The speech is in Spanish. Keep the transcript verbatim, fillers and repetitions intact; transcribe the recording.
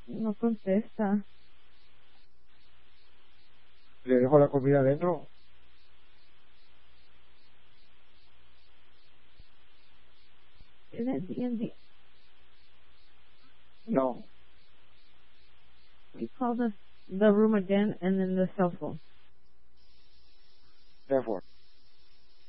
No contesta. Le dejo la comida adentro. Is it D and D? No. You call the, the room again and then the cell phone. Therefore.